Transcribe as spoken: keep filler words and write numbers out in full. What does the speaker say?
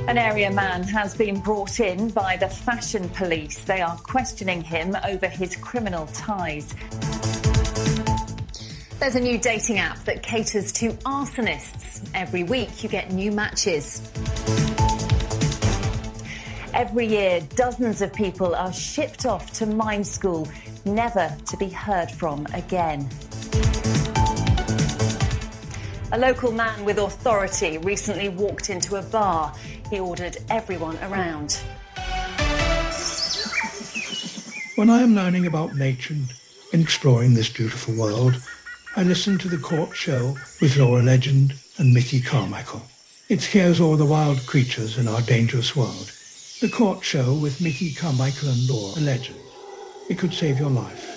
An area man has been brought in by the fashion police. They are questioning him over his criminal ties. There's a new dating app that caters to arsonists. Every week you get new matches. Every year, dozens of people are shipped off to mine school, never to be heard from again. A local man with authority recently walked into a bar. He ordered everyone around. When I am learning about nature and exploring this beautiful world, I listen to The Court Show with Laura Legend and Mickey Carmichael. It scares all the wild creatures in our dangerous world. The Court Show with Mickey Carmichael and Laura Legend. It could save your life.